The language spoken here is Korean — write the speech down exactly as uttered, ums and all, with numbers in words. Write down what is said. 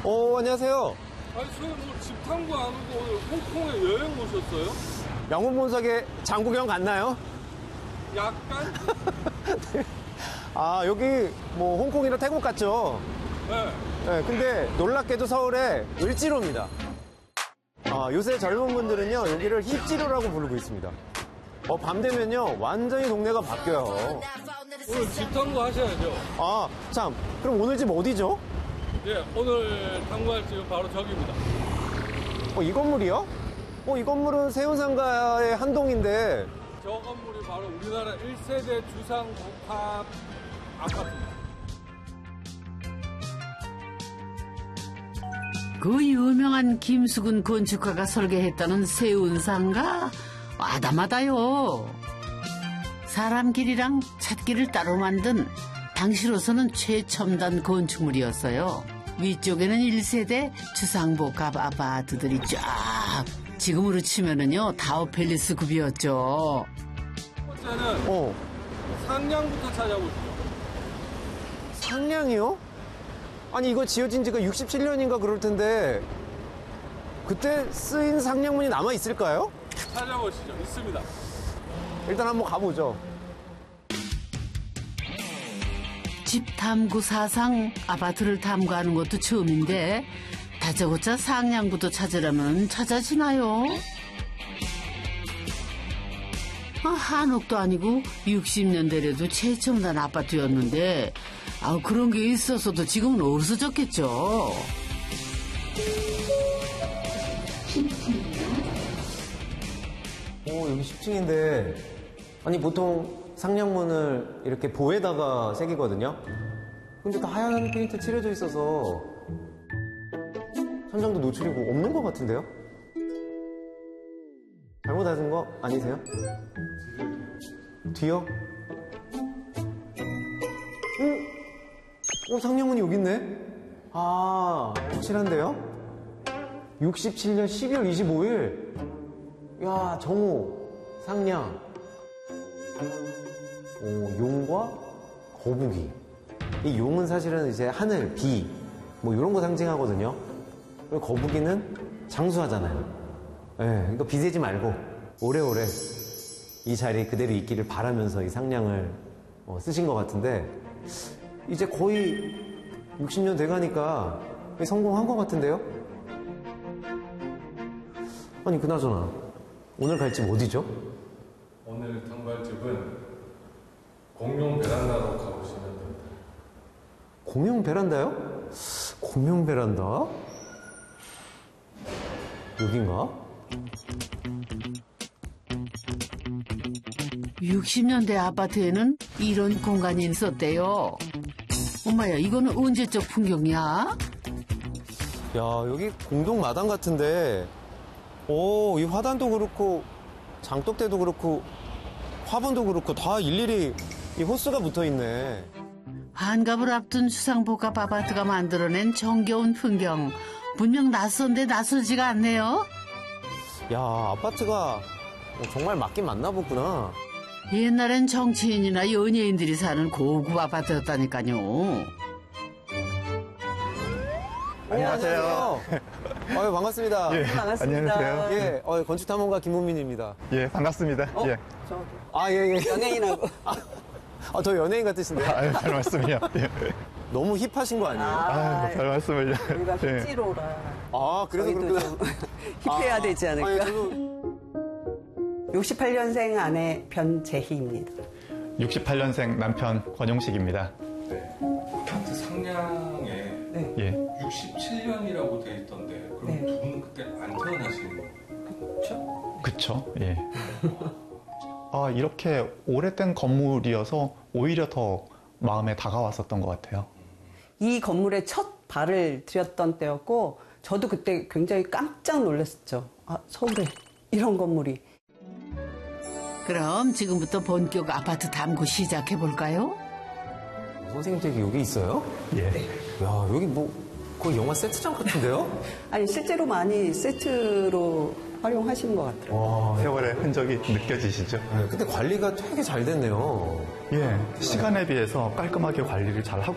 어, 안녕하세요. 아니, 저희 뭐 집탐구 안 오고 오늘 홍콩에 여행 오셨어요? 양문본석에 장국영 갔나요? 약간? 네. 아, 여기 뭐 홍콩이나 태국 같죠? 네. 네, 근데 놀랍게도 서울에 을지로입니다. 아, 요새 젊은 분들은요, 여기를 힙지로라고 부르고 있습니다. 어, 밤 되면요, 완전히 동네가 바뀌어요. 오늘 집탐구 하셔야죠. 아, 참. 그럼 오늘 집 어디죠? 예, 오늘 탐구할 집은 바로 저기입니다. 어, 이 건물이요? 어, 이 건물은 세운상가의 한 동인데. 저 건물이 바로 우리나라 일 세대 주상복합 아파트입니다. 그 유명한 김수근 건축가가 설계했다는 세운상가? 아담하다요. 사람 길이랑 찻길을 따로 만든 당시로서는 최첨단 건축물이었어요. 위쪽에는 일 세대 주상복합 아파트들이 쫙. 지금으로 치면은요, 타워팰리스 급이었죠. 첫 번째는 어, 상량부터 찾아보시죠. 상량이요? 아니, 이거 지어진 지가 육십칠 년인가 그럴 텐데, 그때 쓰인 상량문이 남아있을까요? 찾아보시죠. 있습니다. 일단 한번 가보죠. 집 탐구 사상 아파트를 탐구하는 것도 처음인데 다짜고짜 상량부터 찾으려면 찾아지나요? 아, 한옥도 아니고 육십 년대래도 최첨단 아파트였는데 아, 그런 게 있었어도 지금은 없어졌겠죠. 오, 여기 십 층인데, 아니, 보통 상량문을 이렇게 보에다가 새기거든요? 근데 다 하얀 페인트 칠해져 있어서, 천장도 노출이고 없는 것 같은데요? 잘못 하신 거 아니세요? 뒤요? 오, 오, 상량문이 여기 있네? 아, 확실한데요? 육십칠 년 십이월 이십오일? 야, 정오, 상량. 오, 용과 거북이. 이 용은 사실은 이제 하늘, 비, 뭐 이런 거 상징하거든요. 그리고 거북이는 장수하잖아요. 예, 네, 그러니까 비 새지 말고 오래오래 이 자리에 그대로 있기를 바라면서 이 상량을 어, 쓰신 것 같은데, 이제 거의 육십 년 돼가니까 성공한 것 같은데요? 아니, 그나저나 오늘 갈 집 어디죠? 오늘 탐구할 집은 공용 베란다로 가보시면 됩니다. 공용 베란다요? 공용 베란다? 여긴가? 육십 년대 아파트에는 이런 공간이 있었대요. 엄마야, 이거는 언제적 풍경이야? 야, 여기 공동 마당 같은데, 오, 이 화단도 그렇고, 장독대도 그렇고, 화분도 그렇고, 다 일일이 이 호스가 붙어 있네. 환갑을 앞둔 수상복합 아파트가 만들어낸 정겨운 풍경. 분명 낯선데 낯설지가 않네요. 야, 아파트가 정말 맞긴 맞나 보구나. 옛날엔 정치인이나 연예인들이 사는 고급 아파트였다니까요. 안녕하세요. 아유, 반갑습니다. 예, 반갑습니다. 안녕하세요. 예, 어, 건축탐험가 김문민입니다. 예, 반갑습니다. 어? 예. 저 아, 예, 예. 연예인하고. 아, 저 연예인 같으신데요? 아유, 별 말씀이요. 예. 너무 힙하신 거 아니에요? 아, 아유, 별 말씀을. 우리가 예. 힙지로라. 아, 그래서 저희도 그렇구나. 좀 힙해야 되지 않을까? 아니, 저도 육십팔 년생 아내 변재희입니다. 육십팔 년생 남편 권용식입니다. 네. 아파트 상량에 네. 예. 육십칠 년이라고 돼 있던데 그럼 네. 두 분은 그때 안 태어나신 거예요? 그렇죠? 그쵸. 예. 아, 이렇게 오래된 건물이어서 오히려 더 마음에 다가왔었던 것 같아요. 이 건물에 첫 발을 들였던 때였고, 저도 그때 굉장히 깜짝 놀랐었죠. 아, 서울에 이런 건물이. 그럼 지금부터 본격 아파트 탐구 시작해볼까요? 선생님 댁이 여기 있어요? 예. 야, 여기 뭐 거의 영화 세트장 같은데요? 아니, 실제로 많이 세트로 활용하시는 것 같더라고요. 와, 세월의 흔적이 느껴지시죠? 네, 근데 관리가 되게 잘 됐네요. 예. 시간에 비해서 깔끔하게 관리를 잘 하고